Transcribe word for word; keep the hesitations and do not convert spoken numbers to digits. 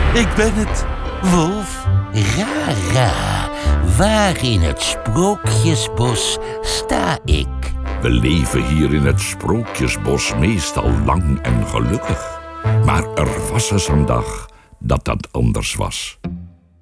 Ik ben het, Wolf. Rara, waar in het Sprookjesbos sta ik? We leven hier in het Sprookjesbos meestal lang en gelukkig. Maar er was eens een dag dat dat anders was.